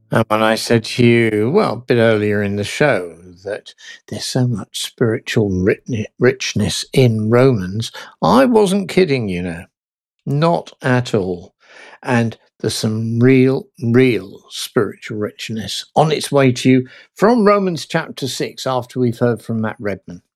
And when I said to you, well, a bit earlier in the show, that there's so much spiritual richness in Romans, I wasn't kidding, not at all. And there's some real spiritual richness on its way to you from Romans chapter 6 after we've heard from Matt Redman.